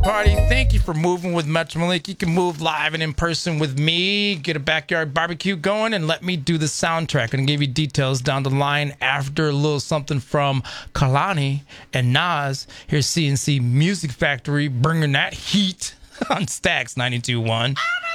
party. Thank you for moving with Metrolink. You can move live and in person with me. Get a backyard barbecue going and let me do the soundtrack. I'm going to give you details down the line after a little something from Kalani and Nas. Here's CNC Music Factory bringing that heat on Stax 92.1.